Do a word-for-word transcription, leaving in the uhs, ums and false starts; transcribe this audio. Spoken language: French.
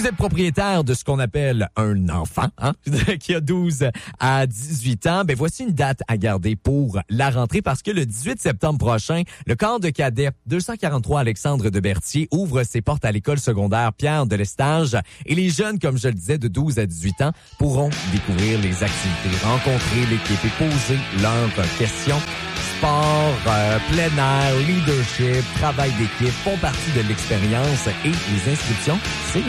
Vous êtes propriétaire de ce qu'on appelle un enfant, hein, qui a douze à dix-huit ans, ben voici une date à garder pour la rentrée parce que le dix-huit septembre prochain, le camp de cadets deux cent quarante-trois Alexandre de Berthier ouvre ses portes à l'école secondaire Pierre de Lestage et les jeunes, comme je le disais, de douze à dix-huit ans pourront découvrir les activités, rencontrer l'équipe et poser leurs questions. Sport, euh, plein air, leadership, travail d'équipe font partie de l'expérience et les inscriptions, c'est